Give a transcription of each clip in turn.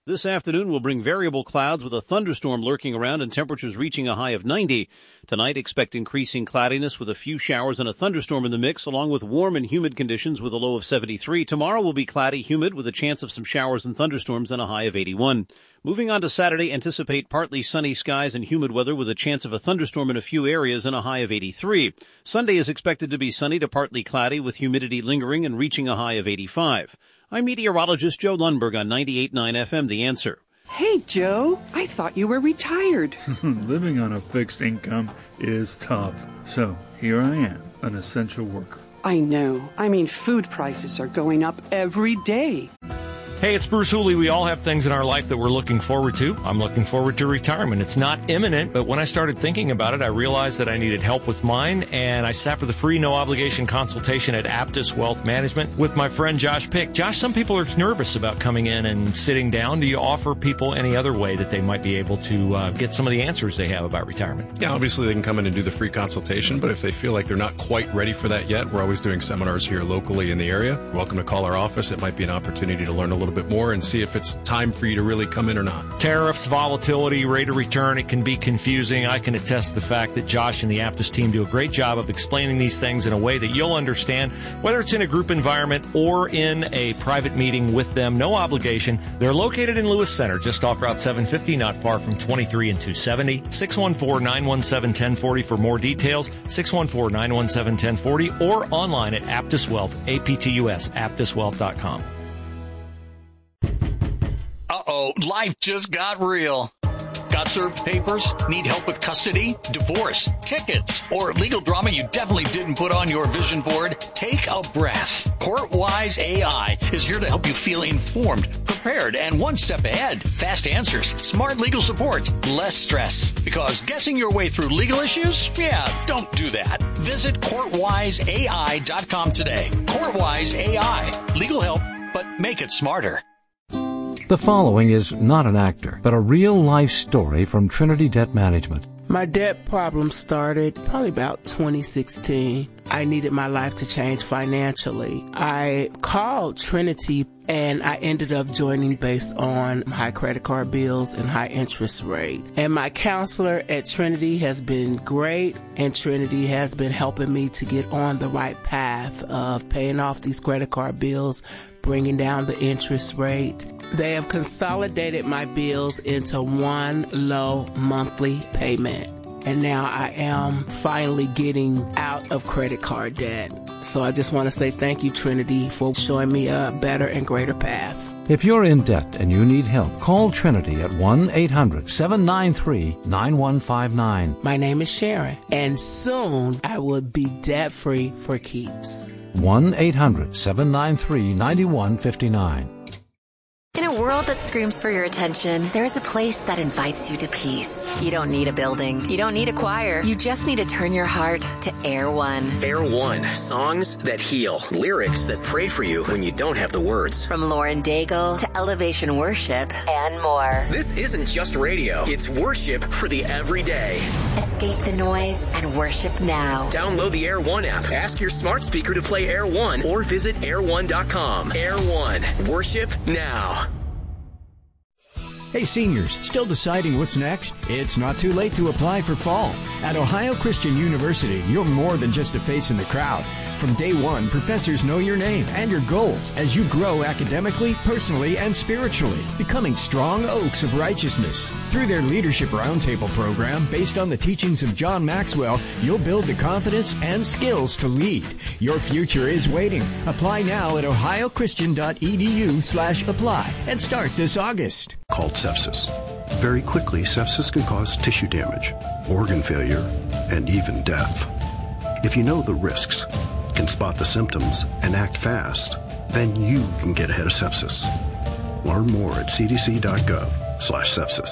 This afternoon will bring variable clouds with a thunderstorm lurking around and temperatures reaching a high of 90. Tonight, expect increasing cloudiness with a few showers and a thunderstorm in the mix, along with warm and humid conditions with a low of 73. Tomorrow will be cloudy, humid, with a chance of some showers and thunderstorms and a high of 81. Moving on to Saturday, anticipate partly sunny skies and humid weather with a chance of a thunderstorm in a few areas and a high of 83. Sunday is expected to be sunny to partly cloudy with humidity lingering and reaching a high of 85. I'm meteorologist Joe Lundberg on 98.9 FM, The Answer. Hey, Joe, I thought you were retired. Living on a fixed income is tough. So here I am, an essential worker. I know. I mean, food prices are going up every day. Hey, it's Bruce Hooley. We all have things in our life that we're looking forward to. I'm looking forward to retirement. It's not imminent, but when I started thinking about it, I realized that I needed help with mine, and I sat for the free, no-obligation consultation at Aptus Wealth Management with my friend Josh Pick. Josh, some people are nervous about coming in and sitting down. Do you offer people any other way that they might be able to get some of the answers they have about retirement? Yeah, obviously they can come in and do the free consultation, but if they feel like they're not quite ready for that yet, we're always doing seminars here locally in the area. You're welcome to call our office. It might be an opportunity to learn a little bit more and see if it's time for you to really come in or not. Tariffs, volatility, rate of return, it can be confusing. I can attest to the fact that Josh and the Aptus team do a great job of explaining these things in a way that you'll understand, whether it's in a group environment or in a private meeting with them. No obligation. They're located in Lewis Center, just off Route 750, not far from 23 and 270. 614-917-1040 for more details. 614-917-1040 or online at Aptus Wealth, APTUS, aptuswealth.com. Uh-oh, life just got real. Got served papers? Need help with custody, divorce, tickets, or legal drama you definitely didn't put on your vision board? Take a breath. CourtWise AI is here to help you feel informed, prepared, and one step ahead. Fast answers, smart legal support, less stress. Because guessing your way through legal issues? Yeah, don't do that. Visit CourtWiseAI.com today. CourtWise AI. Legal help, but make it smarter. The following is not an actor, but a real-life story from Trinity Debt Management. My debt problem started probably about 2016. I needed my life to change financially. I called Trinity and I ended up joining based on high credit card bills and high interest rate. And my counselor at Trinity has been great, and Trinity has been helping me to get on the right path of paying off these credit card bills, bringing down the interest rate. They have consolidated my bills into one low monthly payment. And now I am finally getting out of credit card debt. So I just want to say thank you, Trinity, for showing me a better and greater path. If you're in debt and you need help, call Trinity at 1-800-793-9159. My name is Sharon, and soon I will be debt-free for keeps. 1-800-793-9159. In a world that screams for your attention, there's a place that invites you to peace. You don't need a building. You don't need a choir. You just need to turn your heart to Air One. Air One. Songs that heal. Lyrics that pray for you when you don't have the words. From Lauren Daigle to Elevation Worship and more. This isn't just radio. It's worship for the everyday. Escape the noise and worship now. Download the Air One app. Ask your smart speaker to play Air One or visit air1.com. Air One. Worship now. Hey seniors, still deciding what's next? It's not too late to apply for fall. At Ohio Christian University, you're more than just a face in the crowd. From day one, professors know your name and your goals as you grow academically, personally, and spiritually, becoming strong oaks of righteousness. Through their Leadership Roundtable program, based on the teachings of John Maxwell, you'll build the confidence and skills to lead. Your future is waiting. Apply now at ohiochristian.edu/apply and start this August. Called sepsis. Very quickly, sepsis can cause tissue damage, organ failure, and even death. If you know the risks, can spot the symptoms, and act fast, then you can get ahead of sepsis. Learn more at cdc.gov/sepsis.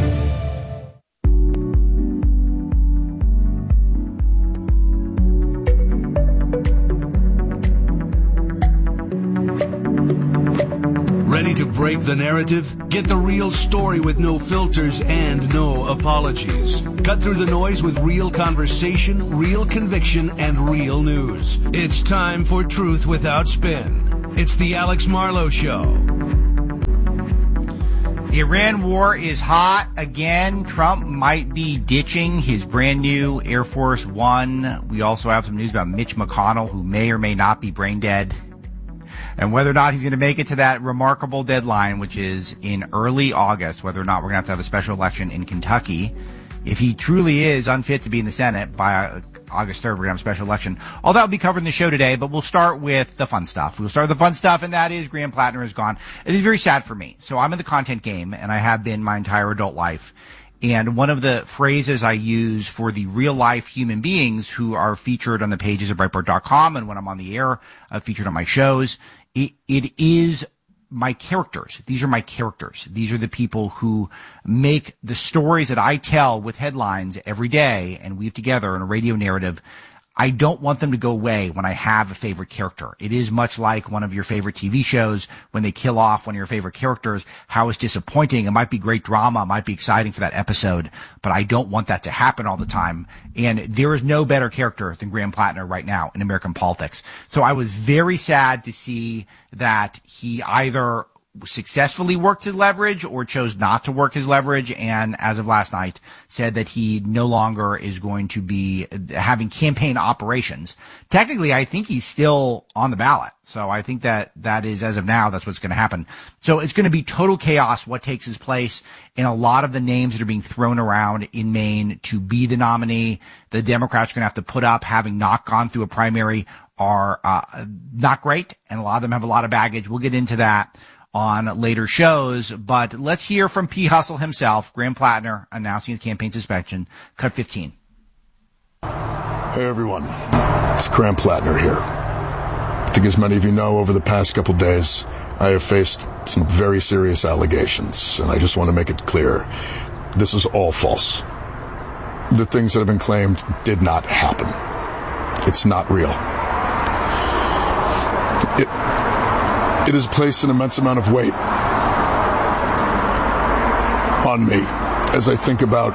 Ready to break the narrative? Get the real story with no filters and no apologies. Cut through the noise with real conversation, real conviction, and real news. It's time for Truth Without Spin. It's the Alex Marlowe Show. The Iran war is hot again. Trump might be ditching his brand new Air Force One. We also have some news about Mitch McConnell, who may or may not be brain dead, and whether or not he's going to make it to that remarkable deadline, which is in early August, whether or not we're going to have a special election in Kentucky. If he truly is unfit to be in the Senate by August 3rd, we're going to have a special election. All that will be covered in the show today, but we'll start with the fun stuff. We'll start with the fun stuff, and that is Graham Plattner is gone. It is very sad for me. So I'm in the content game, and I have been my entire adult life. And one of the phrases I use for the real-life human beings who are featured on the pages of Breitbart.com and when I'm on the air, featured on my shows, it is my characters. These are my characters. These are the people who make the stories that I tell with headlines every day and weave together in a radio narrative. I don't want them to go away when I have a favorite character. It is much like one of your favorite TV shows when they kill off one of your favorite characters. How it's disappointing. It might be great drama. It might be exciting for that episode, but I don't want that to happen all the time. And there is no better character than Graham Plattner right now in American politics. So I was very sad to see that he either successfully worked his leverage or chose not to work his leverage, and as of last night said that he no longer is going to be having campaign operations. Technically, I think he's still on the ballot. So I think that is, as of now, that's what's going to happen. So it's going to be total chaos what takes his place, and a lot of the names that are being thrown around in Maine to be the nominee, the Democrats are going to have to put up, having not gone through a primary, are not great, and a lot of them have a lot of baggage. We'll get into that on later shows, but let's hear from P. Hustle himself, Graham Plattner, announcing his campaign suspension. Cut 15. Hey everyone, it's Graham Plattner here. I think as many of you know, over the past couple days, I have faced some very serious allegations, and I just want to make it clear, this is all false. The things that have been claimed did not happen. It's not real. It has placed an immense amount of weight on me as I think about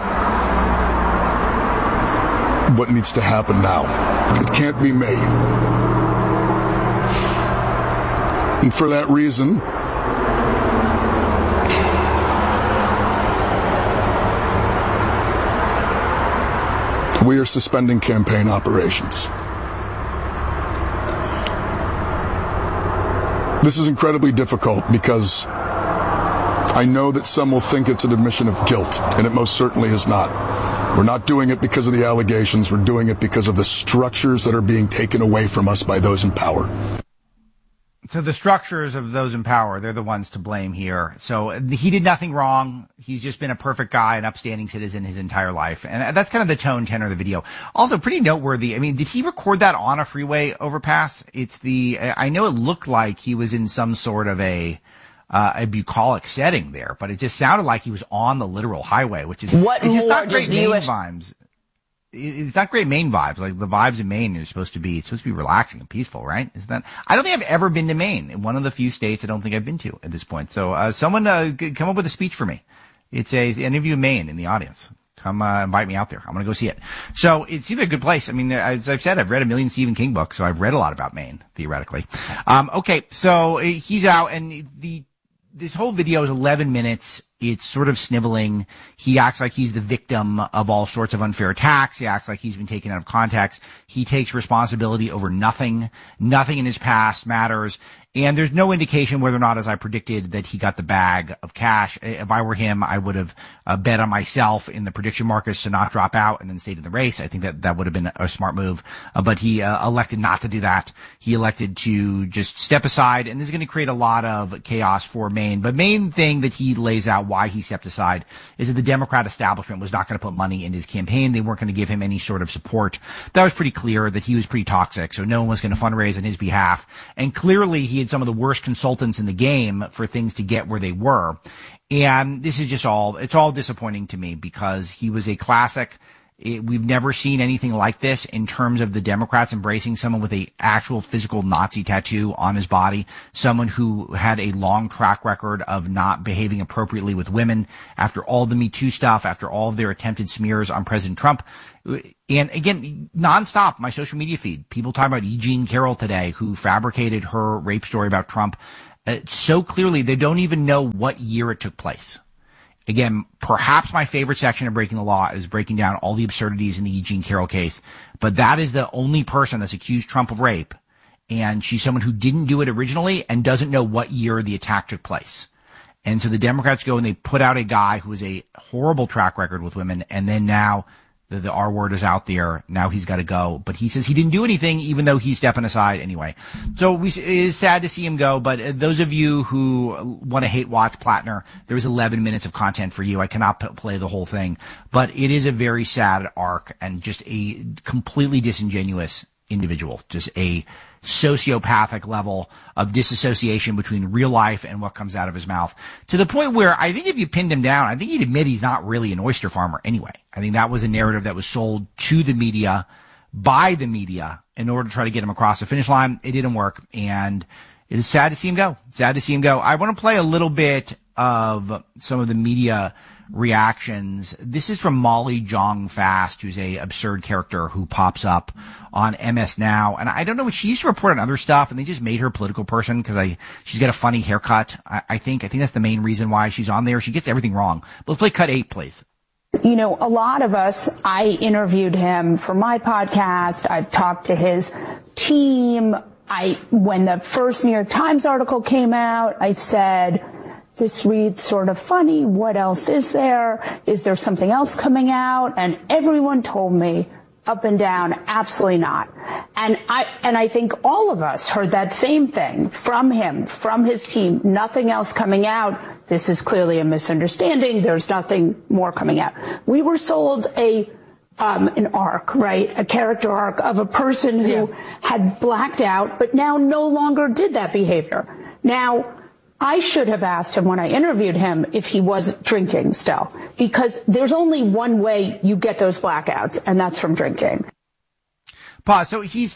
what needs to happen now. It can't be me. And for that reason, we are suspending campaign operations. This is incredibly difficult because I know that some will think it's an admission of guilt, and it most certainly is not. We're not doing it because of the allegations. We're doing it because of the structures that are being taken away from us by those in power. So the structures of those in power, they're the ones to blame here. So he did nothing wrong. He's just been a perfect guy, an upstanding citizen his entire life. And that's kind of the tone tenor of the video. Also pretty noteworthy. I mean, did he record that on a freeway overpass? I know it looked like he was in some sort of a bucolic setting there, but it just sounded like he was on the literal highway, which is what it's just more not great does Maine US vibes. It's not great Maine vibes. Like the vibes in Maine are supposed to be relaxing and peaceful, right? I don't think I've ever been to Maine. One of the few states I don't think I've been to at this point. So, someone, come up with a speech for me. It's any of you in Maine in the audience. Come, invite me out there. I'm going to go see it. So it seems like a good place. I mean, as I've said, I've read 1 million Stephen King books, so I've read a lot about Maine, theoretically. Okay. So he's out, and this whole video is 11 minutes. It's sort of sniveling. He acts like he's the victim of all sorts of unfair attacks. He acts like he's been taken out of context. He takes responsibility over nothing. Nothing in his past matters. And there's no indication whether or not, as I predicted, that he got the bag of cash. If I were him, I would have bet on myself in the prediction markets to not drop out and then stayed in the race. I think that would have been a smart move. But he elected not to do that. He elected to just step aside, and this is going to create a lot of chaos for Maine. But main thing that he lays out why he stepped aside is that the Democrat establishment was not going to put money in his campaign. They weren't going to give him any sort of support. That was pretty clear that he was pretty toxic, so no one was going to fundraise on his behalf. And clearly he had some of the worst consultants in the game for things to get where they were. And this is just it's all disappointing to me because he was a classic. We've never seen anything like this in terms of the Democrats embracing someone with a actual physical Nazi tattoo on his body, someone who had a long track record of not behaving appropriately with women after all the Me Too stuff, after all of their attempted smears on President Trump. And again, nonstop, my social media feed, people talking about E. Jean Carroll today, who fabricated her rape story about Trump. So clearly, they don't even know what year it took place. Again, perhaps my favorite section of Breaking the Law is breaking down all the absurdities in the E. Jean Carroll case. But that is the only person that's accused Trump of rape. And she's someone who didn't do it originally and doesn't know what year the attack took place. And so the Democrats go and they put out a guy who has a horrible track record with women. And then now the R word is out there. Now he's got to go. But he says he didn't do anything, even though he's stepping aside anyway. So it is sad to see him go. But those of you who want to hate watch Plattner, there was 11 minutes of content for you. I cannot play the whole thing. But it is a very sad arc and just a completely disingenuous individual. Just a sociopathic level of disassociation between real life and what comes out of his mouth, to the point where I think if you pinned him down, I think he'd admit he's not really an oyster farmer anyway. I think that was a narrative that was sold to the media by the media in order to try to get him across the finish line. It didn't work, and it is sad to see him go. Sad to see him go. I want to play a little bit of some of the media reactions. This is from Molly Jong Fast, who's a absurd character who pops up on MS Now. And I don't know, she used to report on other stuff, and they just made her a political person because she's got a funny haircut. I think that's the main reason why she's on there. She gets everything wrong. But let's play cut 8, please. You know, a lot of us, I interviewed him for my podcast. I've talked to his team. When the first New York Times article came out, I said, this reads sort of funny. What else is there? Is there something else coming out? And everyone told me up and down, absolutely not. And I think all of us heard that same thing from him, from his team. Nothing else coming out. This is clearly a misunderstanding. There's nothing more coming out. We were sold an arc, right? A character arc of a person who had blacked out, but now no longer did that behavior. Now, I should have asked him when I interviewed him if he was drinking still, because there's only one way you get those blackouts, and that's from drinking. Pause. So he's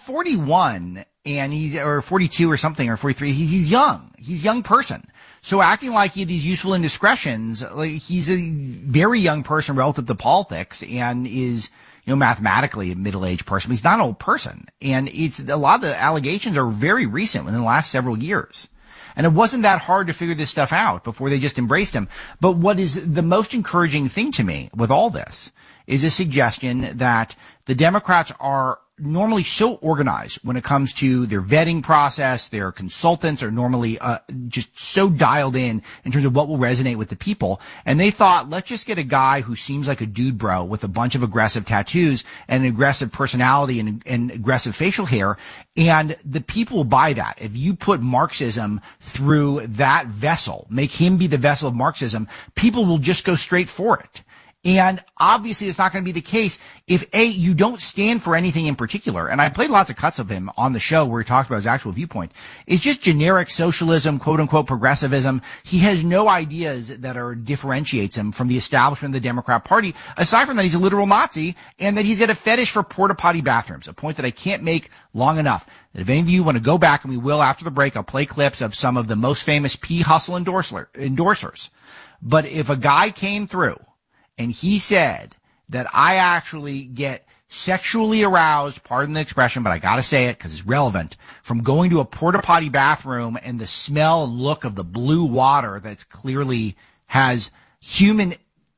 41 and or 42 or something, or 43. He's young. He's a young person. So acting like he had these useful indiscretions, like he's a very young person relative to politics and is, mathematically a middle-aged person. But he's not an old person. And a lot of the allegations are very recent, within the last several years. And it wasn't that hard to figure this stuff out before they just embraced him. But what is the most encouraging thing to me with all this is a suggestion that the Democrats are normally so organized when it comes to their vetting process. Their consultants are normally just so dialed in terms of what will resonate with the people. And they thought, let's just get a guy who seems like a dude bro with a bunch of aggressive tattoos and an aggressive personality and aggressive facial hair. And the people will buy that. If you put Marxism through that vessel, make him be the vessel of Marxism, people will just go straight for it. And obviously it's not going to be the case if you don't stand for anything in particular. And I played lots of cuts of him on the show where he talked about his actual viewpoint. It's just generic socialism, quote unquote progressivism. He has no ideas that differentiates him from the establishment of the Democrat Party. Aside from that, he's a literal Nazi and that he's got a fetish for porta potty bathrooms, a point that I can't make long enough. That if any of you want to go back, and we will after the break, I'll play clips of some of the most famous P. Hustle endorsers. But if a guy came through and he said that I actually get sexually aroused, pardon the expression, but I gotta say it because it's relevant, from going to a porta potty bathroom and the smell and look of the blue water that's clearly has human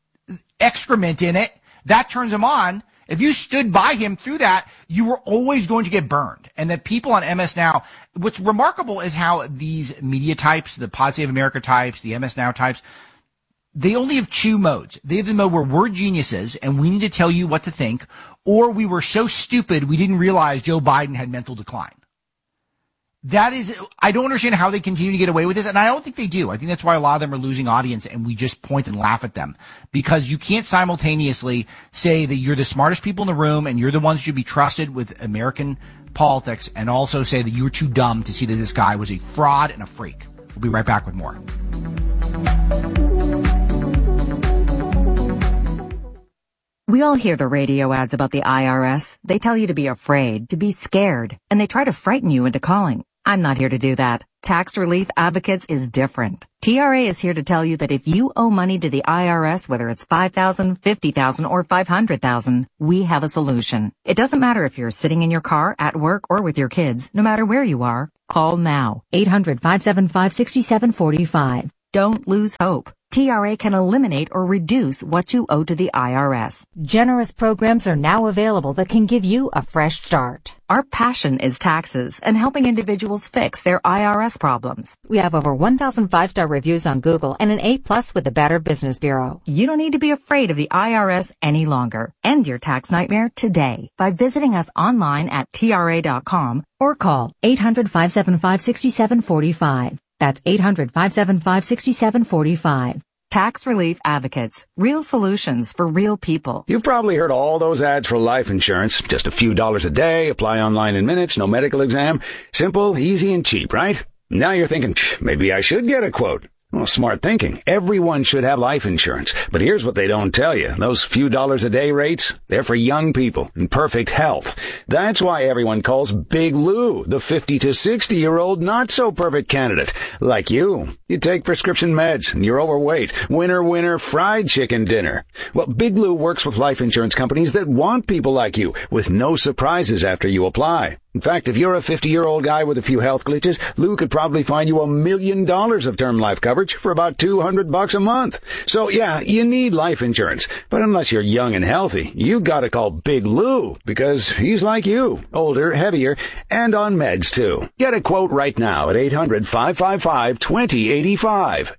excrement in it, that turns him on. If you stood by him through that, you were always going to get burned. And that people on MS Now, what's remarkable is how these media types, the Pod Save America types, the MS Now types, they only have two modes. They have the mode where we're geniuses and we need to tell you what to think, or we were so stupid we didn't realize Joe Biden had mental decline. I don't understand how they continue to get away with this, and I don't think they do. I think that's why a lot of them are losing audience and we just point and laugh at them. Because you can't simultaneously say that you're the smartest people in the room and you're the ones who should be trusted with American politics, and also say that you were too dumb to see that this guy was a fraud and a freak. We'll be right back with more. We all hear the radio ads about the IRS. They tell you to be afraid, to be scared, and they try to frighten you into calling. I'm not here to do that. Tax Relief Advocates is different. TRA is here to tell you that if you owe money to the IRS, whether it's $5,000, $50,000, or $500,000, we have a solution. It doesn't matter if you're sitting in your car, at work, or with your kids. No matter where you are, call now. 800-575-6745. Don't lose hope. TRA can eliminate or reduce what you owe to the IRS. Generous programs are now available that can give you a fresh start. Our passion is taxes and helping individuals fix their IRS problems. We have over 1,000 5-star reviews on Google and an A+ with the Better Business Bureau. You don't need to be afraid of the IRS any longer. End your tax nightmare today by visiting us online at TRA.com or call 800-575-6745. That's 800-575-6745. Tax Relief Advocates. Real solutions for real people. You've probably heard all those ads for life insurance. Just a few dollars a day, apply online in minutes, no medical exam. Simple, easy, and cheap, right? Now you're thinking, maybe I should get a quote. Well, smart thinking. Everyone should have life insurance. But here's what they don't tell you. Those few dollars a day rates, they're for young people in perfect health. That's why everyone calls Big Lou the 50 to 60-year-old not-so-perfect candidate. Like you. You take prescription meds and you're overweight. Winner, fried chicken dinner. Well, Big Lou works with life insurance companies that want people like you with no surprises after you apply. In fact, if you're a 50-year-old guy with a few health glitches, Lou could probably find you $1 million of term life coverage for about $200 a month. So yeah, you need life insurance. But unless you're young and healthy, you gotta call Big Lou because he's like you. Older, heavier, and on meds too. Get a quote right now at 800-555-2085.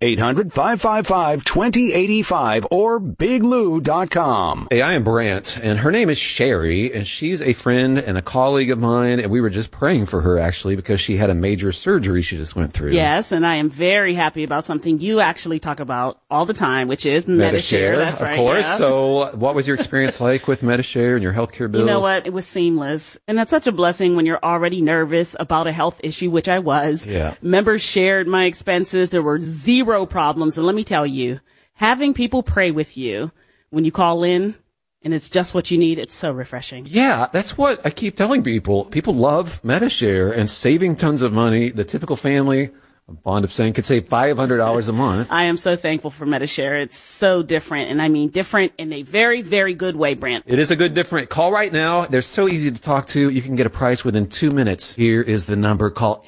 800-555-2085 or biglou.com. Hey, I am Brant, and her name is Sherry, and she's a friend and a colleague of mine, and we were just praying for her, actually, because she had a major surgery she just went through. Yes, and I am very happy about something you actually talk about all the time, which is Medi-Share. That's right. Of course. Yeah. So what was your experience like with Medi-Share and your healthcare bills? You know what? It was seamless. And that's such a blessing when you're already nervous about a health issue, which I was. Yeah. Members shared my expenses. There were zero problems. And let me tell you, having people pray with you when you call in, and it's just what you need, it's so refreshing. Yeah, that's what I keep telling people. People love Medi-Share and saving tons of money. The typical family, I'm fond of saying, could save $500 a month. I am so thankful for Medi-Share. It's so different, and I mean different in a very, very good way, Brent. It is a good different. Call right now. They're so easy to talk to. You can get a price within 2 minutes. Here is the number. Call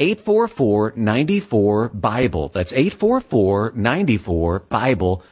844-94-BIBLE. That's 844-94-BIBLE.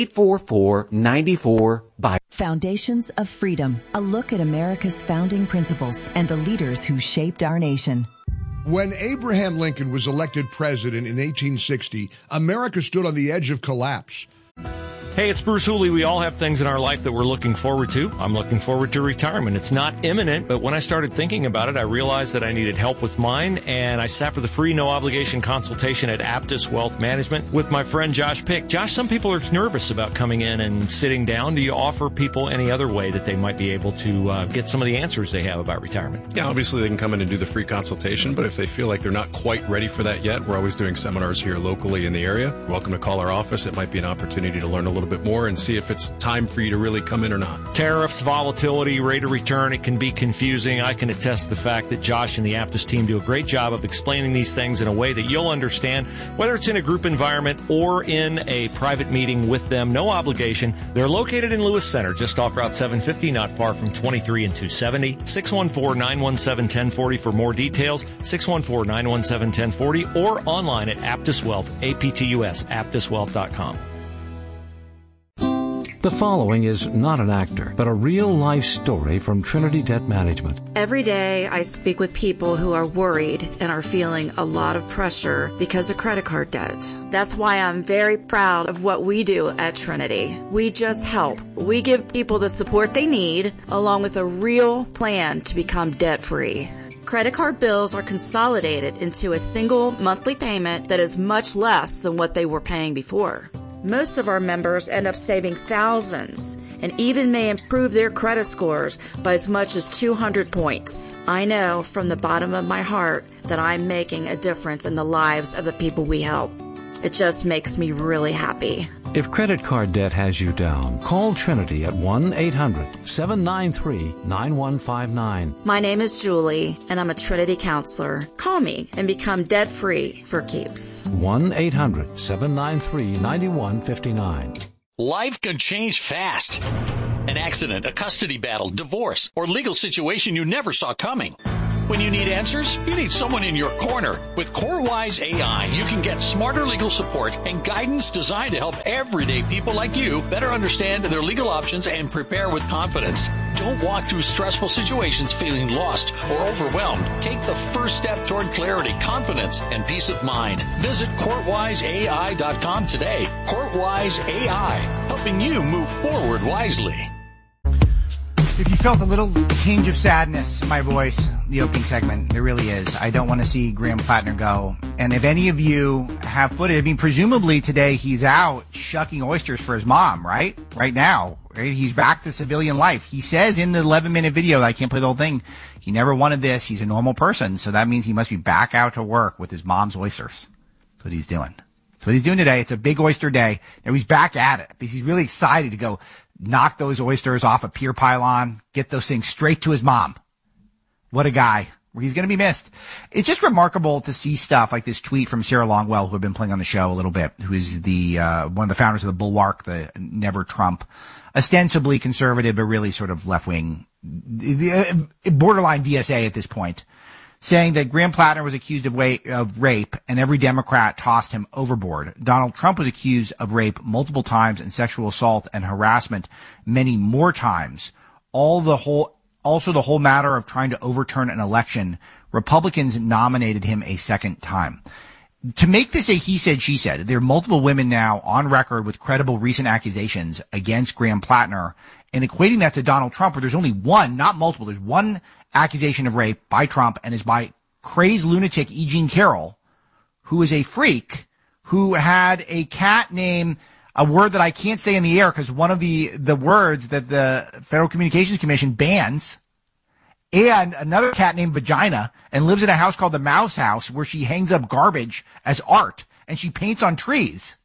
844-94-BIBLE. Foundations of Freedom, a look at America's founding principles and the leaders who shaped our nation. When Abraham Lincoln was elected president in 1860, America stood on the edge of collapse. Hey, it's Bruce Hooley. We all have things in our life that we're looking forward to. I'm looking forward to retirement. It's not imminent, but when I started thinking about it, I realized that I needed help with mine, and I sat for the free, no-obligation consultation at Aptus Wealth Management with my friend Josh Pick. Josh, some people are nervous about coming in and sitting down. Do you offer people any other way that they might be able to get some of the answers they have about retirement? Yeah, obviously they can come in and do the free consultation, but if they feel like they're not quite ready for that yet, we're always doing seminars here locally in the area. You're welcome to call our office. It might be an opportunity to learn a little bit more and see if it's time for you to really come in or not. Tariffs, volatility, rate of return, it can be confusing. I can attest to the fact that Josh and the Aptus team do a great job of explaining these things in a way that you'll understand, whether it's in a group environment or in a private meeting with them. No obligation. They're located in Lewis Center, just off Route 750, not far from 23 and 270. 614-917-1040 for more details. 614-917-1040 or online at Aptus Wealth, APTUS, aptuswealth.com. The following is not an actor, but a real-life story from Trinity Debt Management. Every day I speak with people who are worried and are feeling a lot of pressure because of credit card debt. That's why I'm very proud of what we do at Trinity. We just help. We give people the support they need, along with a real plan to become debt-free. Credit card bills are consolidated into a single monthly payment that is much less than what they were paying before. Most of our members end up saving thousands and even may improve their credit scores by as much as 200 points. I know from the bottom of my heart that I'm making a difference in the lives of the people we help. It just makes me really happy. If credit card debt has you down, call Trinity at 1-800-793-9159. My name is Julie, and I'm a Trinity counselor. Call me and become debt-free for keeps. 1-800-793-9159. Life can change fast. An accident, a custody battle, divorce, or legal situation you never saw coming. When you need answers, you need someone in your corner. With CoreWise AI, you can get smarter legal support and guidance designed to help everyday people like you better understand their legal options and prepare with confidence. Don't walk through stressful situations feeling lost or overwhelmed. Take the first step toward clarity, confidence, and peace of mind. Visit CourtWiseAI.com today. CourtWise AI, helping you move forward wisely. If you felt a little tinge of sadness in my voice, the opening segment, there really is. I don't want to see Graham Plattner go. And if any of you have footage, I mean, presumably today he's out shucking oysters for his mom, right? Right now. Right? He's back to civilian life. He says in the 11-minute video, I can't play the whole thing, he never wanted this. He's a normal person. So that means he must be back out to work with his mom's oysters. That's what he's doing. That's what he's doing today. It's a big oyster day. Now he's back at it because he's really excited to go knock those oysters off a pier pylon, get those things straight to his mom. What a guy. He's going to be missed. It's just remarkable to see stuff like this tweet from Sarah Longwell, who I've been playing on the show a little bit, who is the one of the founders of the Bulwark, the Never Trump, ostensibly conservative, but really sort of left-wing, borderline DSA at this point, saying that Graham Plattner was accused of rape and every Democrat tossed him overboard. Donald Trump was accused of rape multiple times and sexual assault and harassment many more times. Also the whole matter of trying to overturn an election, Republicans nominated him a second time. To make this a he said, she said, there are multiple women now on record with credible recent accusations against Graham Plattner, and equating that to Donald Trump, where there's only one, not multiple, there's one accusation of rape by Trump, and is by crazed lunatic E. Jean Carroll, who is a freak, who had a cat named, a word that I can't say in the air because one of the words that the Federal Communications Commission bans, and another cat named Vagina, and lives in a house called the Mouse House where she hangs up garbage as art and she paints on trees.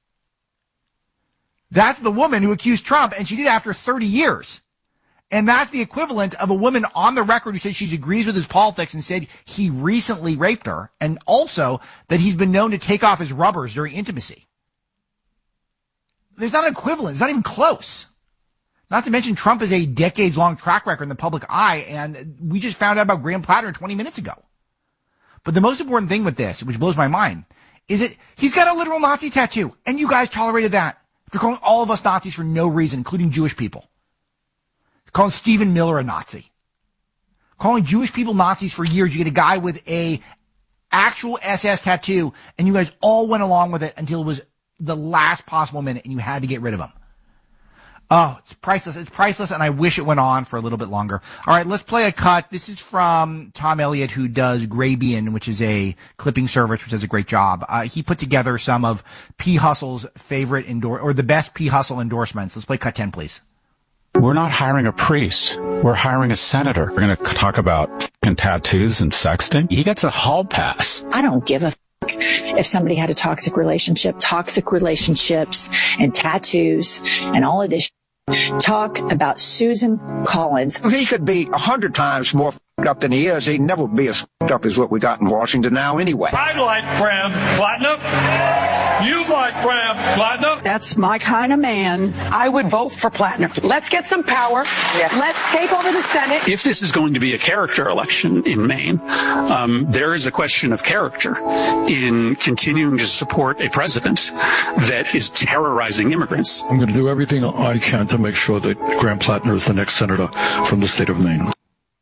That's the woman who accused Trump, and she did it after 30 years. And that's the equivalent of a woman on the record who said she agrees with his politics and said he recently raped her, and also that he's been known to take off his rubbers during intimacy. There's not an equivalent. It's not even close. Not to mention Trump has a decades-long track record in the public eye, and we just found out about Graham Plattner 20 minutes ago. But the most important thing with this, which blows my mind, is that he's got a literal Nazi tattoo, and you guys tolerated that. You're calling all of us Nazis for no reason, including Jewish people. Calling Stephen Miller a Nazi. Calling Jewish people Nazis for years. You get a guy with a actual SS tattoo, and you guys all went along with it until it was the last possible minute, and you had to get rid of him. Oh, it's priceless. It's priceless, and I wish it went on for a little bit longer. All right, let's play a cut. This is from Tom Elliott, who does Graybian, which is a clipping service, which does a great job. He put together some of P. Hustle's favorite or the best P. Hustle endorsements. Let's play cut 10, please. We're not hiring a priest. We're hiring a senator. We're going to talk about f***ing tattoos and sexting. He gets a hall pass. I don't give a f*** if somebody had a toxic relationship. Toxic relationships and tattoos and all of this shit. Talk about Susan Collins. He could be 100 times more f***ed up than he is. He'd never be as f***ed up as what we got in Washington now anyway. I like Graham Plattner. You like Graham Plattner. That's my kind of man. I would vote for Plattner. Let's get some power. Yeah. Let's take over the Senate. If this is going to be a character election in Maine, there is a question of character in continuing to support a president that is terrorizing immigrants. I'm going to do everything I can to make sure that Graham Plattner is the next senator from the state of Maine.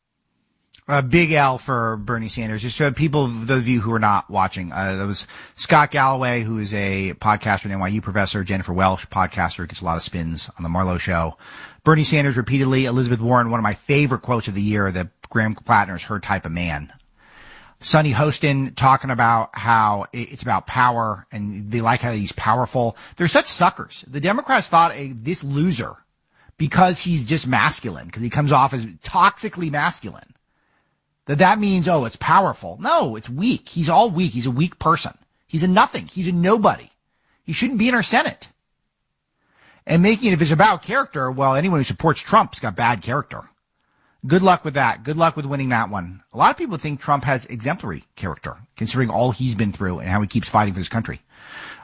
Big L for Bernie Sanders. Just for people, those of you who are not watching, that was Scott Galloway, who is a podcaster and NYU professor, Jennifer Welsh, podcaster, gets a lot of spins on the Marlowe Show. Bernie Sanders repeatedly, Elizabeth Warren, one of my favorite quotes of the year, that Graham Plattner is her type of man. Sonny Hostin talking about how it's about power, and they like how he's powerful. They're such suckers. The Democrats thought this loser, because he's just masculine, because he comes off as toxically masculine, that means, oh, it's powerful. No, it's weak. He's all weak. He's a weak person. He's a nothing. He's a nobody. He shouldn't be in our Senate. And if it's about character, well, anyone who supports Trump's got bad character. Good luck with that. Good luck with winning that one. A lot of people think Trump has exemplary character, considering all he's been through and how he keeps fighting for his country.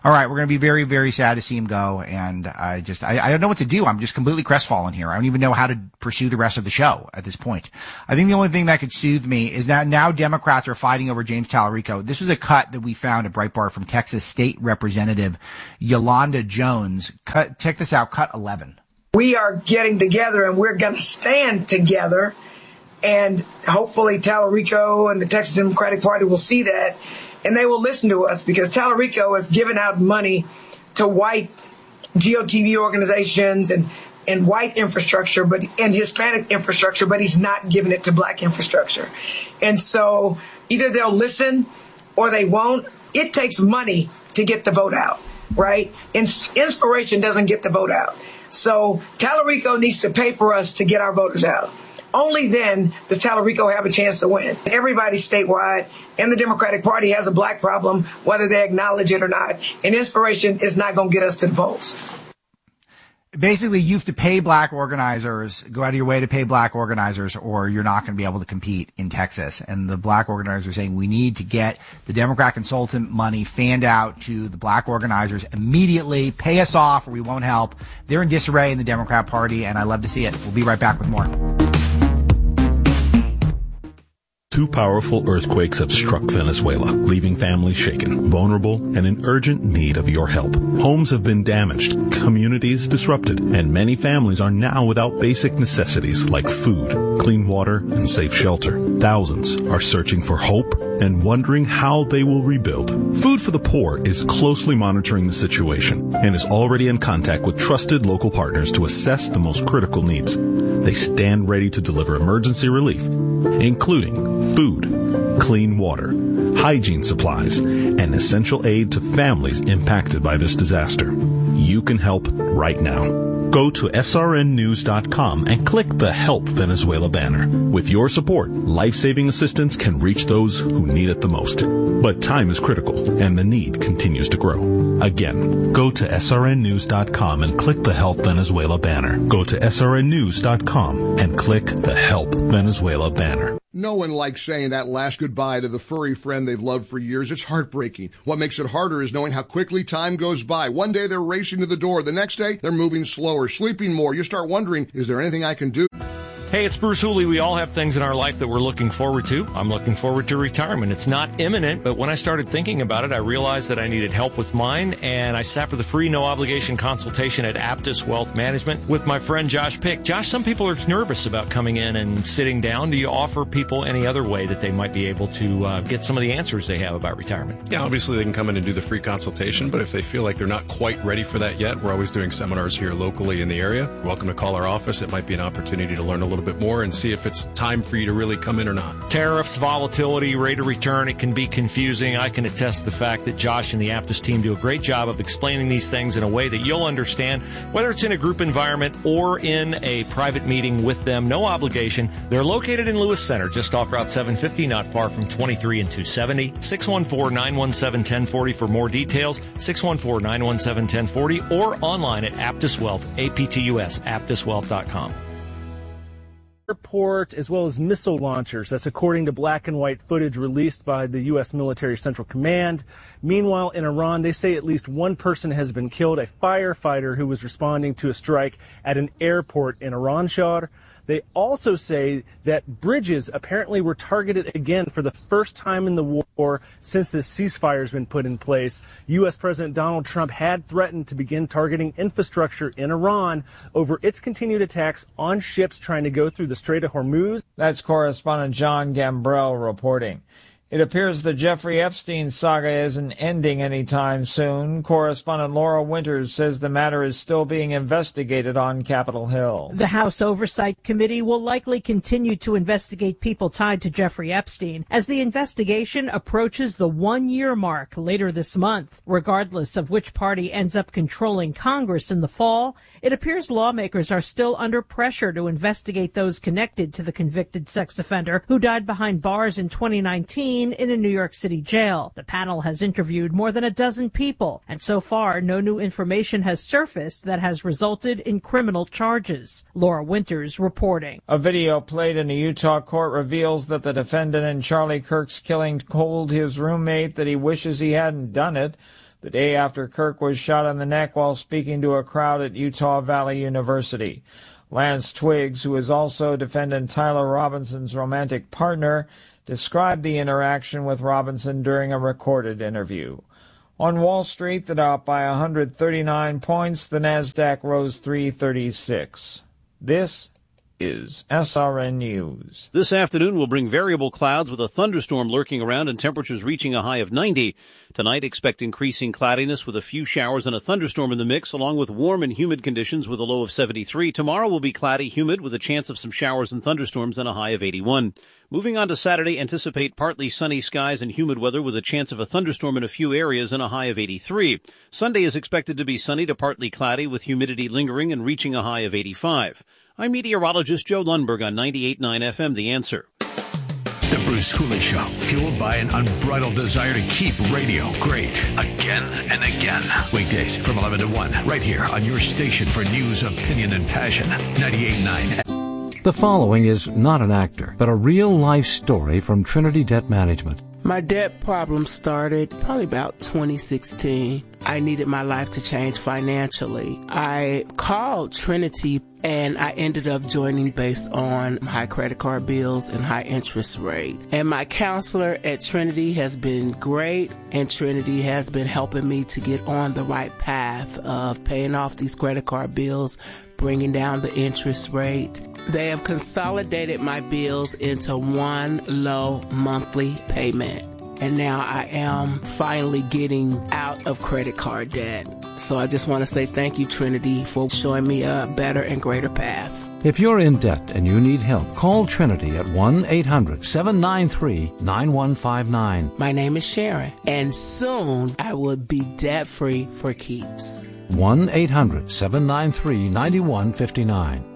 All right, we're going to be very, very sad to see him go, and I don't know what to do. I'm just completely crestfallen here. I don't even know how to pursue the rest of the show at this point. I think the only thing that could soothe me is that now Democrats are fighting over James Tallarico. This was a cut that we found at Breitbart from Texas State Representative Yolanda Jones. Check this out, cut 11. We are getting together, and we're going to stand together, and hopefully Tallarico and the Texas Democratic Party will see that, and they will listen to us, because Tallarico has given out money to white GOTV organizations and white infrastructure, and Hispanic infrastructure, but he's not giving it to black infrastructure. And so either they'll listen or they won't. It takes money to get the vote out, right? Inspiration doesn't get the vote out. So Tallarico needs to pay for us to get our voters out. Only then does Tallarico have a chance to win. Everybody statewide and the Democratic Party has a black problem, whether they acknowledge it or not. And inspiration is not going to get us to the polls. Basically, you have to pay black organizers, go out of your way to pay black organizers, or you're not going to be able to compete in Texas. And the black organizers are saying we need to get the Democrat consultant money fanned out to the black organizers immediately. Pay us off or we won't help. They're in disarray in the Democrat Party, and I love to see it. We'll be right back with more. 2 powerful earthquakes have struck Venezuela, leaving families shaken, vulnerable, and in urgent need of your help. Homes have been damaged, communities disrupted, and many families are now without basic necessities like food, clean water, and safe shelter. Thousands are searching for hope and wondering how they will rebuild. Food for the Poor is closely monitoring the situation and is already in contact with trusted local partners to assess the most critical needs. They stand ready to deliver emergency relief, including food, clean water, hygiene supplies, and essential aid to families impacted by this disaster. You can help right now. Go to srnnews.com and click the Help Venezuela banner. With your support, life-saving assistance can reach those who need it the most. But time is critical, and the need continues to grow. Again, go to srnnews.com and click the Help Venezuela banner. Go to srnnews.com and click the Help Venezuela banner. No one likes saying that last goodbye to the furry friend they've loved for years. It's heartbreaking. What makes it harder is knowing how quickly time goes by. One day they're racing to the door. The next day they're moving slower, sleeping more. You start wondering, is there anything I can do? Hey, it's Bruce Hooley. We all have things in our life that we're looking forward to. I'm looking forward to retirement. It's not imminent, but when I started thinking about it, I realized that I needed help with mine, and I sat for the free, no-obligation consultation at Aptus Wealth Management with my friend Josh Pick. Josh, some people are nervous about coming in and sitting down. Do you offer people any other way that they might be able to get some of the answers they have about retirement? Yeah, obviously they can come in and do the free consultation, but if they feel like they're not quite ready for that yet, we're always doing seminars here locally in the area. Welcome to call our office. It might be an opportunity to learn a little bit more and see if it's time for you to really come in or not. Tariffs, volatility, rate of return, it can be confusing. I can attest to the fact that Josh and the Aptus team do a great job of explaining these things in a way that you'll understand, whether it's in a group environment or in a private meeting with them. No obligation. They're located in Lewis Center, just off Route 750, not far from 23 and 270. 614-917-1040 for more details. 614-917-1040 or online at Aptus Wealth, APTUS, aptuswealth.com. Airport as well as missile launchers. That's according to black and white footage released by the U.S. Military Central Command. Meanwhile, in Iran, they say at least one person has been killed, a firefighter who was responding to a strike at an airport in Iranshar. They also say that bridges apparently were targeted again for the first time in the war since this ceasefire has been put in place. U.S. President Donald Trump had threatened to begin targeting infrastructure in Iran over its continued attacks on ships trying to go through the Strait of Hormuz. That's correspondent John Gambrell reporting. It appears the Jeffrey Epstein saga isn't ending anytime soon. Correspondent Laura Winters says the matter is still being investigated on Capitol Hill. The House Oversight Committee will likely continue to investigate people tied to Jeffrey Epstein as the investigation approaches the 1-year mark later this month. Regardless of which party ends up controlling Congress in the fall, it appears lawmakers are still under pressure to investigate those connected to the convicted sex offender who died behind bars in 2019 in a New York City jail. The panel has interviewed more than a dozen people, and so far no new information has surfaced that has resulted in criminal charges. Laura Winters reporting. A video played in a Utah court reveals that the defendant in Charlie Kirk's killing told his roommate that he wishes he hadn't done it. the day after Kirk was shot in the neck while speaking to a crowd at Utah Valley University. Lance Twiggs, who is also defendant Tyler Robinson's romantic partner, described the interaction with Robinson during a recorded interview. On Wall Street, the Dow up by 139 points. The Nasdaq rose 336. This is SRN News. This afternoon will bring variable clouds with a thunderstorm lurking around and temperatures reaching a high of 90. Tonight, expect increasing cloudiness with a few showers and a thunderstorm in the mix, along with warm and humid conditions with a low of 73. Tomorrow will be cloudy, humid, with a chance of some showers and thunderstorms and a high of 81. Moving on to Saturday, anticipate partly sunny skies and humid weather with a chance of a thunderstorm in a few areas and a high of 83. Sunday is expected to be sunny to partly cloudy with humidity lingering and reaching a high of 85. I'm meteorologist Joe Lundberg on 98.9 FM, The Answer. The Bruce Hooley Show, fueled by an unbridled desire to keep radio great. Again and again. Weekdays from 11 to 1, right here on your station for news, opinion, and passion. 98.9. The following is not an actor, but a real-life story from Trinity Debt Management. My debt problem started probably about 2016. I needed my life to change financially. I called Trinity and I ended up joining based on high credit card bills and high interest rate. And my counselor at Trinity has been great, and Trinity has been helping me to get on the right path of paying off these credit card bills, bringing down the interest rate. They have consolidated my bills into one low monthly payment. And now I am finally getting out of credit card debt. So I just want to say thank you, Trinity, for showing me a better and greater path. If you're in debt and you need help, call Trinity at 1-800-793-9159. My name is Sharon, and soon I will be debt-free for keeps. 1-800-793-9159.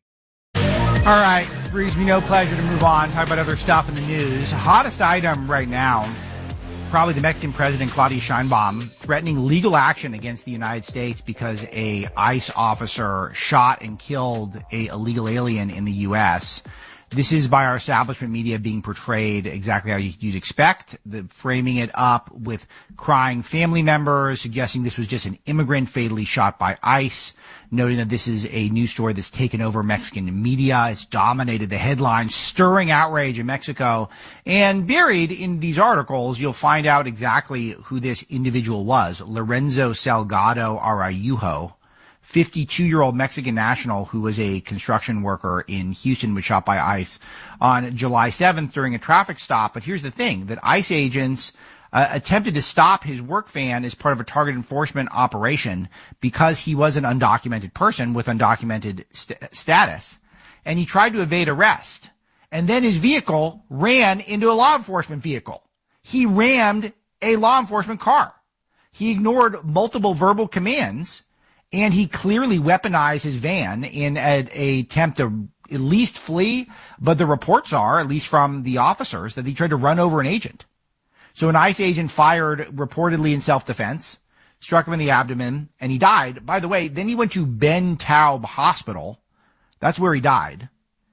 All right, brings me no pleasure to move on, talk about other stuff in the news. Hottest item right now, probably the Mexican president, Claudia Sheinbaum, threatening legal action against the United States because a ICE officer shot and killed a illegal alien in the U.S. This is by our establishment media being portrayed exactly how you'd expect, framing it up with crying family members, suggesting this was just an immigrant fatally shot by ICE, noting that this is a news story that's taken over Mexican media. It's dominated the headlines, stirring outrage in Mexico. And buried in these articles, you'll find out exactly who this individual was, Lorenzo Salgado Araujo, 52-year-old Mexican national who was a construction worker in Houston, was shot by ICE on July 7th during a traffic stop. But here's the thing, that ICE agents attempted to stop his work van as part of a target enforcement operation because he was an undocumented person with undocumented status. And he tried to evade arrest. And then his vehicle ran into a law enforcement vehicle. He rammed a law enforcement car. He ignored multiple verbal commands, and he clearly weaponized his van in an attempt to at least flee. But the reports are, at least from the officers, that he tried to run over an agent. So an ICE agent fired reportedly in self-defense, struck him in the abdomen, and he died. By the way, then he went to Ben Taub Hospital. That's where he died,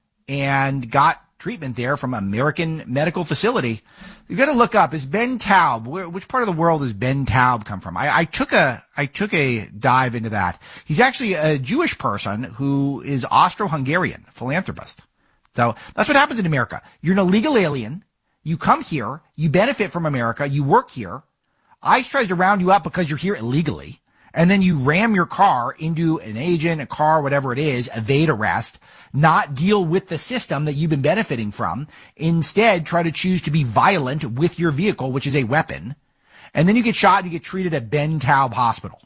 and got treatment there from American Medical Facility. You've got to look up, is Ben Taub, which part of the world does Ben Taub come from? I took a dive into that. He's actually a Jewish person who is Austro-Hungarian, philanthropist. So that's what happens in America. You're an illegal alien. You come here. You benefit from America. You work here. ICE tries to round you up because you're here illegally. And then you ram your car into an agent, a car, whatever it is, evade arrest, not deal with the system that you've been benefiting from. Instead, try to choose to be violent with your vehicle, which is a weapon. And then you get shot and you get treated at Ben Taub Hospital.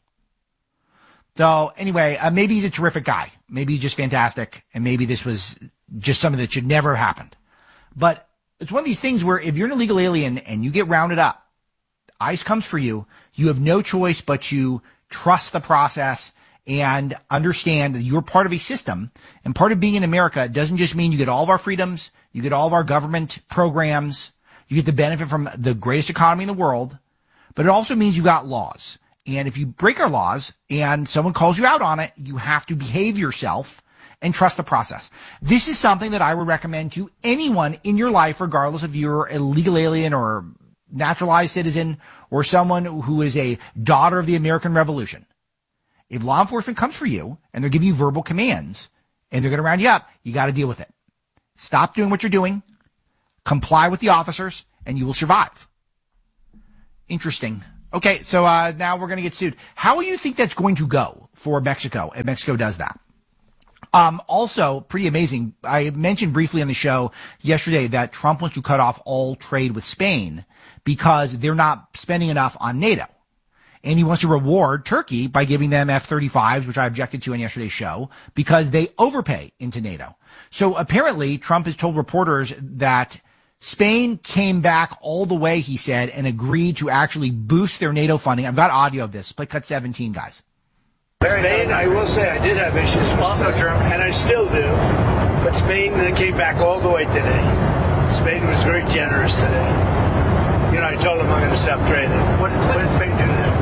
So anyway, maybe he's a terrific guy. Maybe he's just fantastic. And maybe this was just something that should never have happened. But it's one of these things where if you're an illegal alien and you get rounded up, ICE comes for you. You have no choice but to trust the process and understand that you're part of a system. And part of being in America doesn't just mean you get all of our freedoms, you get all of our government programs, you get the benefit from the greatest economy in the world, but it also means you got laws. And if you break our laws and someone calls you out on it, you have to behave yourself and trust the process. This is something that I would recommend to anyone in your life, regardless if you're a legal alien or naturalized citizen or someone who is a daughter of the American Revolution, if law enforcement comes for you and they're giving you verbal commands and they're going to round you up, you got to deal with it. Stop doing what you're doing, comply with the officers, and you will survive. Interesting. Okay, so now we're going to get sued. How do you think that's going to go for Mexico if Mexico does that? Also, pretty amazing. I mentioned briefly on the show yesterday that Trump wants to cut off all trade with Spain because they're not spending enough on NATO. And he wants to reward Turkey by giving them F-35s, which I objected to on yesterday's show, because they overpay into NATO. So apparently Trump has told reporters that Spain came back all the way, he said, and agreed to actually boost their NATO funding. I've got audio of this. Play cut 17, guys. Spain, I will say, I did have issues with also Germany, and I still do. But Spain came back all the way today. Spain was very generous today. You know, I told them I'm going to stop trading. What did Spain do then?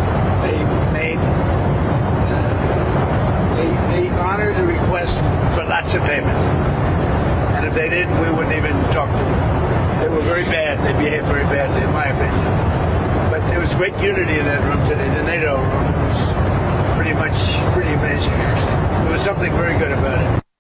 They honored the request for lots of payment. And if they didn't, we wouldn't even talk to them. They were very bad. They behaved very badly, in my opinion. But there was great unity in that room today. The NATO room was pretty amazing, actually. There was something very good about it.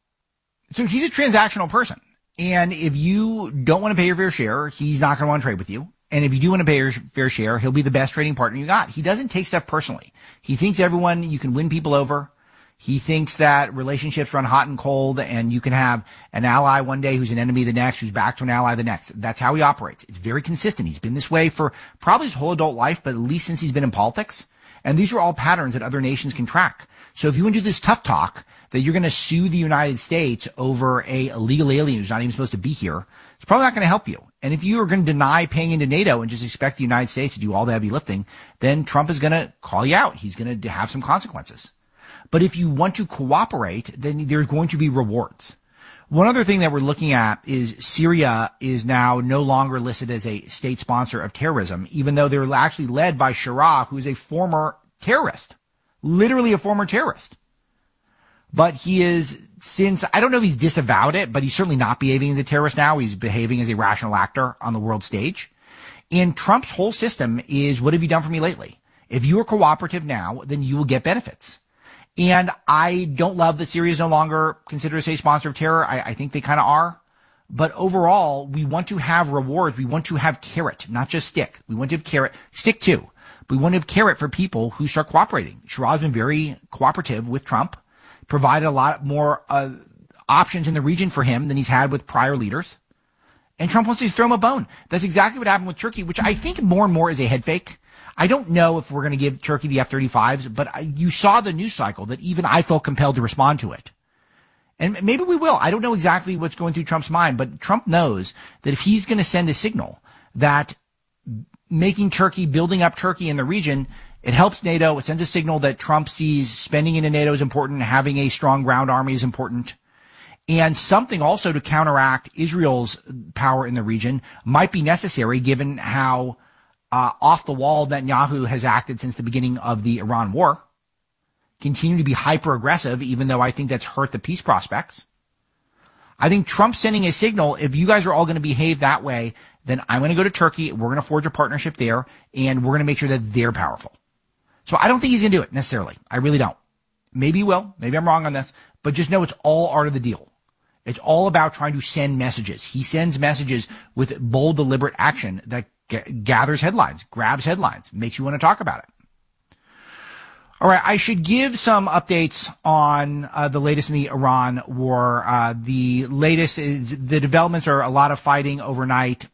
So he's a transactional person. And if you don't want to pay your fair share, he's not going to want to trade with you. And if you do want to pay your fair share, he'll be the best trading partner you got. He doesn't take stuff personally. He thinks you can win people over. He thinks that relationships run hot and cold, and you can have an ally one day who's an enemy the next, who's back to an ally the next. That's how he operates. It's very consistent. He's been this way for probably his whole adult life, but at least since he's been in politics. And these are all patterns that other nations can track. So if you want to do this tough talk that you're going to sue the United States over a illegal alien who's not even supposed to be here, it's probably not going to help you. And if you are going to deny paying into NATO and just expect the United States to do all the heavy lifting, then Trump is going to call you out. He's going to have some consequences. But if you want to cooperate, then there's going to be rewards. One other thing that we're looking at is Syria is now no longer listed as a state sponsor of terrorism, even though they're actually led by Sharaa, who's a former terrorist, literally a former terrorist. But he is, I don't know if he's disavowed it, but he's certainly not behaving as a terrorist now. He's behaving as a rational actor on the world stage. And Trump's whole system is, what have you done for me lately? If you are cooperative now, then you will get benefits. And I don't love that Syria is no longer considered a state sponsor of terror. I think they kind of are. But overall, we want to have rewards. We want to have carrot, not just stick. We want to have carrot, stick too. But we want to have carrot for people who start cooperating. Sharaa's been very cooperative with Trump, provided a lot more options in the region for him than he's had with prior leaders. And Trump wants to throw him a bone. That's exactly what happened with Turkey, which I think more and more is a head fake. I don't know if we're going to give Turkey the F-35s, but you saw the news cycle that even I felt compelled to respond to it. And maybe we will. I don't know exactly what's going through Trump's mind, but Trump knows that if he's going to send a signal that making Turkey, building up Turkey in the region, it helps NATO. It sends a signal that Trump sees spending into NATO is important, having a strong ground army is important. And something also to counteract Israel's power in the region might be necessary given how off the wall Netanyahu has acted since the beginning of the Iran war. Continue to be hyper aggressive, even though I think that's hurt the peace prospects. I think Trump sending a signal, if you guys are all going to behave that way, then I'm going to go to Turkey. We're going to forge a partnership there, and we're going to make sure that they're powerful. So I don't think he's going to do it necessarily. I really don't. Maybe he will. Maybe I'm wrong on this, but just know it's all art of the deal. It's all about trying to send messages. He sends messages with bold, deliberate action that gathers headlines, grabs headlines, makes you want to talk about it. All right, I should give some updates on the latest in the Iran war. The latest is the developments are a lot of fighting overnight.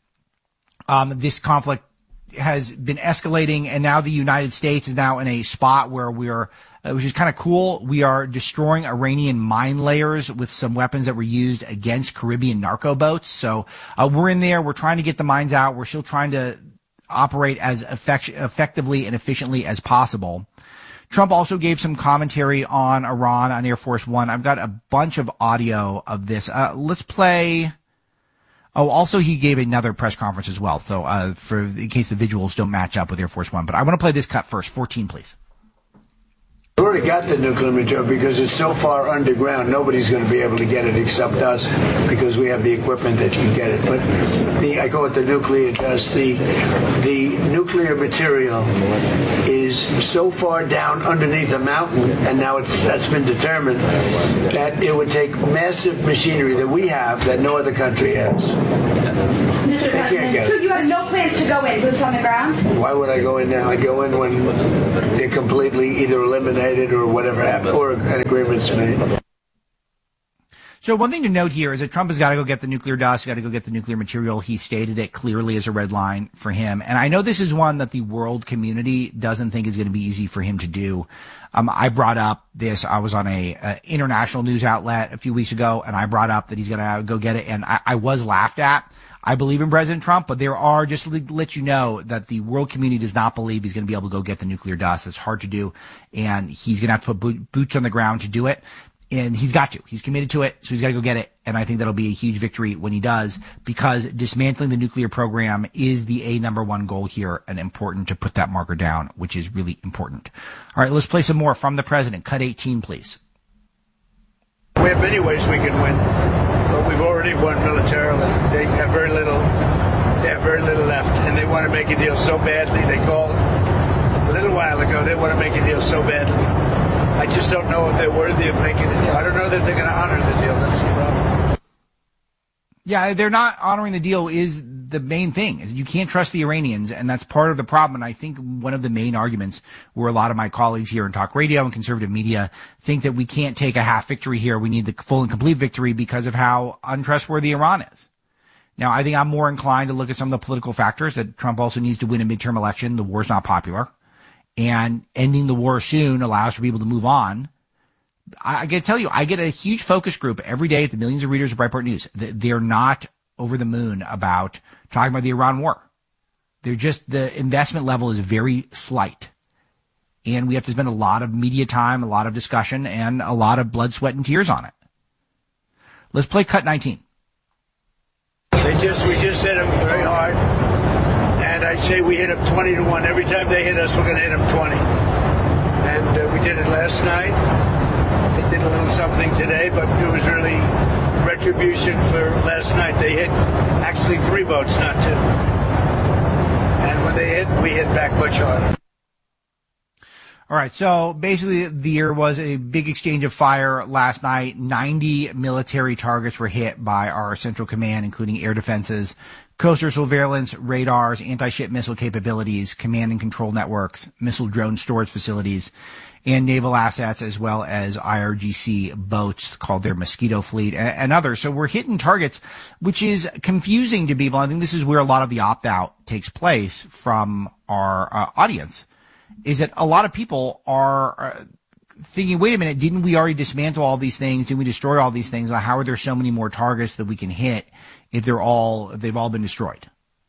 This conflict has been escalating, and now the United States is now in a spot where we're, which is kind of cool. We are destroying Iranian mine layers with some weapons that were used against Caribbean narco boats. So we're in there. We're trying to get the mines out. We're still trying to operate as effectively and efficiently as possible. Trump also gave some commentary on Iran on Air Force One. I've got a bunch of audio of this. Let's play. Oh, also he gave another press conference as well. So in case the visuals don't match up with Air Force One, but I want to play this cut first. 14, please. We already got the nuclear material because it's so far underground, nobody's going to be able to get it except us because we have the equipment that can get it. But I call it the nuclear dust. The nuclear material is so far down underneath the mountain, and now that's been determined, that it would take massive machinery that we have that no other country has. Mr. President, so you have no plans to go in, boots on the ground? Why would I go in now? I go in when they're completely either eliminated or whatever happened, or an agreement's made. So one thing to note here is that Trump has got to go get the nuclear dust, got to go get the nuclear material. He stated it clearly as a red line for him. And I know this is one that the world community doesn't think is going to be easy for him to do. I brought up this. I was on a international news outlet a few weeks ago, and I brought up that he's going to go get it. And I was laughed at. I believe in President Trump, but there are, just to let you know, that the world community does not believe he's going to be able to go get the nuclear dust. It's hard to do, and he's going to have to put boots on the ground to do it. And he's got to. He's committed to it, so he's got to go get it. And I think that'll be a huge victory when he does, because dismantling the nuclear program is the number one goal here, and important to put that marker down, which is really important. All right, let's play some more from the president. Cut 18, please. We have many ways we can win, but we've already won militarily. They have very little left, and they want to make a deal so badly. They called a little while ago. They want to make a deal so badly. I just don't know if they're worthy of making a deal. I don't know that they're going to honor the deal. That's the problem. Yeah, they're not honoring the deal is the main thing. Is you can't trust the Iranians, and that's part of the problem. And I think one of the main arguments where a lot of my colleagues here in talk radio and conservative media think that we can't take a half victory here. We need the full and complete victory because of how untrustworthy Iran is. Now, I think I'm more inclined to look at some of the political factors, that Trump also needs to win a midterm election. The war's not popular. And ending the war soon allows for people to move on. I got to tell you, I get a huge focus group every day, the millions of readers of Breitbart News. They're not over the moon about talking about the Iran war. They're just, the investment level is very slight. And we have to spend a lot of media time, a lot of discussion, and a lot of blood, sweat, and tears on it. Let's play cut 19. We just hit them very hard. And I'd say we hit them 20-1. Every time they hit us, we're going to hit them 20. And we did it last night. They did a little something today, but it was really retribution for last night. They hit actually 3 boats, not 2. And when they hit, we hit back much harder. All right, so basically there was a big exchange of fire last night. 90 military targets were hit by our Central Command, including air defenses, coastal surveillance, radars, anti-ship missile capabilities, command and control networks, missile drone storage facilities, and naval assets, as well as IRGC boats called their Mosquito Fleet and others. So we're hitting targets, which is confusing to people. I think this is where a lot of the opt-out takes place from our audience, is that a lot of people are thinking, wait a minute, didn't we already dismantle all these things? Didn't we destroy all these things? How are there so many more targets that we can hit if they've all been destroyed?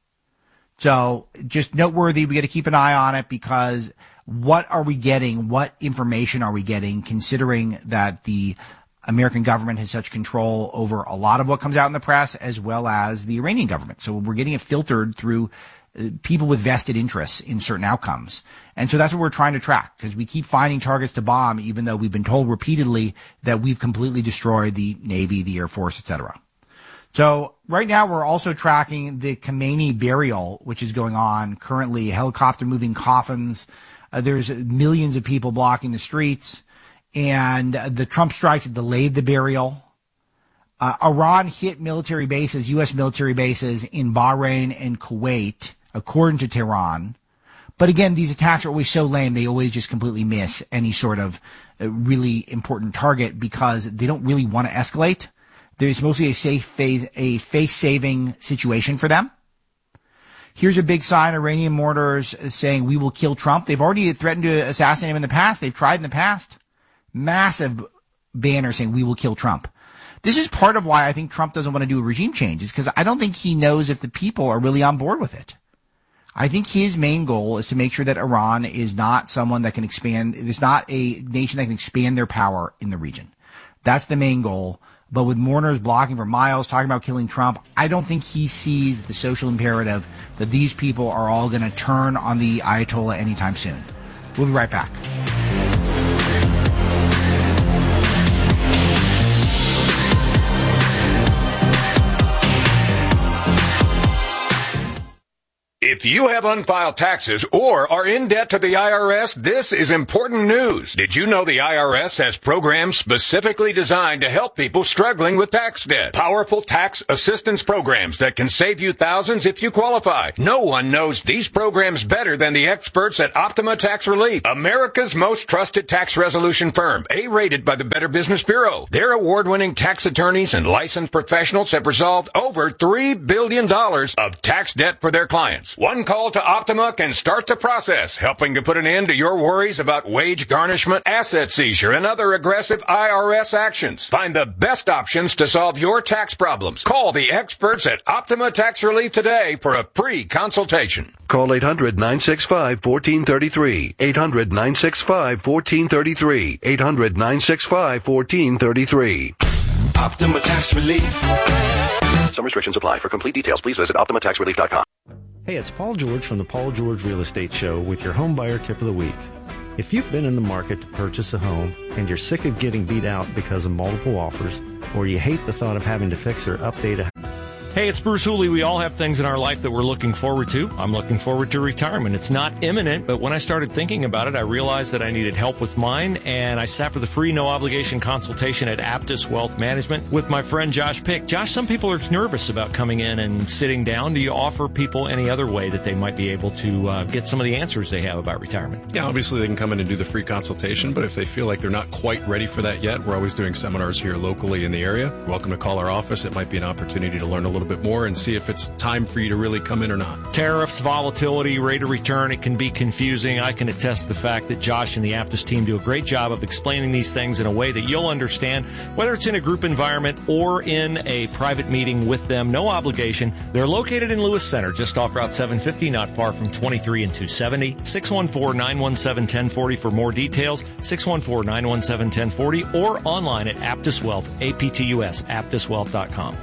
So just noteworthy, we got to keep an eye on it, because what are we getting? What information are we getting, considering that the American government has such control over a lot of what comes out in the press, as well as the Iranian government? So we're getting it filtered through people with vested interests in certain outcomes. And so that's what we're trying to track, because we keep finding targets to bomb, even though we've been told repeatedly that we've completely destroyed the Navy, the Air Force, etc. So right now we're also tracking the Khamenei burial, which is going on currently, helicopter moving coffins. There's millions of people blocking the streets, and the Trump strikes delayed the burial. Iran hit military bases, U.S. military bases in Bahrain and Kuwait, according to Tehran. But again, these attacks are always so lame, they always just completely miss any sort of really important target, because they don't really want to escalate. There's mostly a face-saving situation for them. Here's a big sign, Iranian mortars saying, "We will kill Trump." They've already threatened to assassinate him in the past. They've tried in the past. Massive banner saying, "We will kill Trump." This is part of why I think Trump doesn't want to do a regime change, is because I don't think he knows if the people are really on board with it. I think his main goal is to make sure that Iran is not someone that can expand, it's not a nation that can expand their power in the region. That's the main goal. But with mourners blocking for miles, talking about killing Trump, I don't think he sees the social imperative that these people are all going to turn on the Ayatollah anytime soon. We'll be right back. If you have unfiled taxes or are in debt to the IRS, this is important news. Did you know the IRS has programs specifically designed to help people struggling with tax debt? Powerful tax assistance programs that can save you thousands if you qualify. No one knows these programs better than the experts at Optima Tax Relief, America's most trusted tax resolution firm, A-rated by the Better Business Bureau. Their award-winning tax attorneys and licensed professionals have resolved over $3 billion of tax debt for their clients. One call to Optima can start the process, helping to put an end to your worries about wage garnishment, asset seizure, and other aggressive IRS actions. Find the best options to solve your tax problems. Call the experts at Optima Tax Relief today for a free consultation. Call 800-965-1433. 800-965-1433. 800-965-1433. Optima Tax Relief. Some restrictions apply. For complete details, please visit OptimaTaxRelief.com. Hey, it's Paul George from the Paul George Real Estate Show with your home buyer tip of the week. If you've been in the market to purchase a home and you're sick of getting beat out because of multiple offers, or you hate the thought of having to fix or update a Hey, it's Bruce Hooley. We all have things in our life that we're looking forward to. I'm looking forward to retirement. It's not imminent, but when I started thinking about it, I realized that I needed help with mine, and I sat for the free no-obligation consultation at Aptus Wealth Management with my friend Josh Pick. Josh, some people are nervous about coming in and sitting down. Do you offer people any other way that they might be able to get some of the answers they have about retirement? Yeah, obviously they can come in and do the free consultation, but if they feel like they're not quite ready for that yet, we're always doing seminars here locally in the area. You're welcome to call our office. It might be an opportunity to learn a little bit more and see if it's time for you to really come in or not. Tariffs, volatility, rate of return, it can be confusing. I can attest to the fact that Josh and the Aptus team do a great job of explaining these things in a way that you'll understand, whether it's in a group environment or in a private meeting with them. No obligation. They're located in Lewis Center, just off Route 750, not far from 23 and 270. 614-917-1040 for more details. 614-917-1040 or online at Aptus Wealth, APTUS, aptuswealth.com.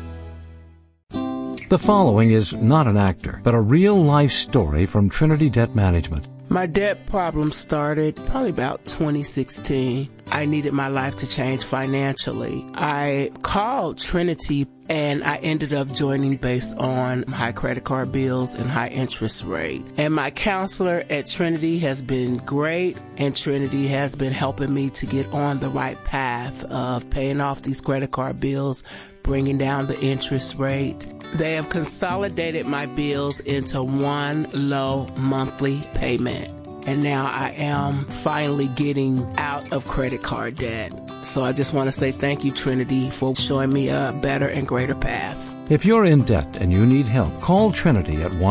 The following is not an actor, but a real-life story from Trinity Debt Management. My debt problem started probably about 2016. I needed my life to change financially. I called Trinity and I ended up joining based on high credit card bills and high interest rate. And my counselor at Trinity has been great, and Trinity has been helping me to get on the right path of paying off these credit card bills, bringing down the interest rate. They have consolidated my bills into one low monthly payment. And now I am finally getting out of credit card debt. So I just want to say thank you, Trinity, for showing me a better and greater path. If you're in debt and you need help, call Trinity at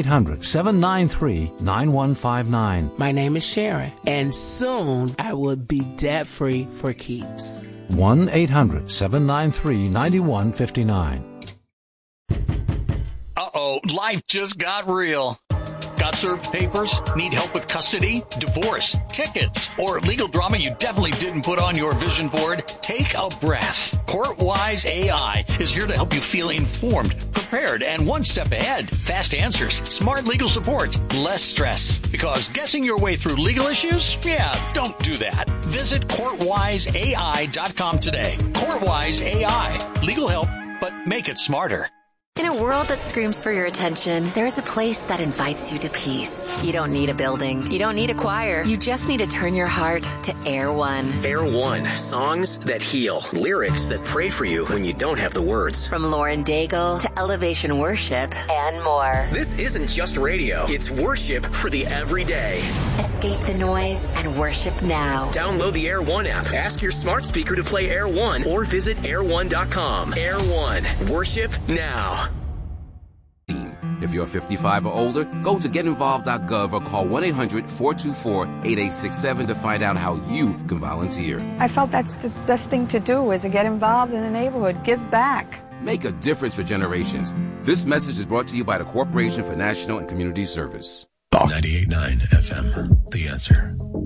1-800-793-9159. My name is Sharon, and soon I will be debt-free for keeps. 1-800-793-9159. Uh-oh, life just got real. Got served papers? Need help with custody, divorce, tickets, or legal drama you definitely didn't put on your vision board? Take a breath. CourtWise AI is here to help you feel informed, prepared, and one step ahead. Fast answers, smart legal support, less stress. Because guessing your way through legal issues? Yeah, don't do that. Visit CourtWiseAI.com today. CourtWise AI. Legal help, but make it smarter. In a world that screams for your attention, there is a place that invites you to peace. You don't need a building. You don't need a choir. You just need to turn your heart to Air One. Air One. Songs that heal. Lyrics that pray for you when you don't have the words. From Lauren Daigle to Elevation Worship and more. This isn't just radio. It's worship for the everyday. Escape the noise and worship now. Download the Air One app. Ask your smart speaker to play Air One or visit air1.com. Air One. Worship now. If you're 55 or older, go to getinvolved.gov or call 1-800-424-8867 to find out how you can volunteer. I felt that's the best thing to do is to get involved in the neighborhood, give back. Make a difference for generations. This message is brought to you by the Corporation for National and Community Service. 98.9 FM, The Answer.